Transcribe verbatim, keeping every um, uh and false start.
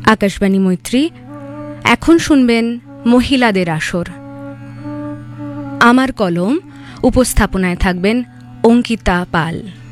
আকাশবাণী মৈত্রী। এখন শুনবেন মহিলাদের আসর। আমার কলম, উপস্থাপনায় থাকবেন অঙ্কিতা পাল।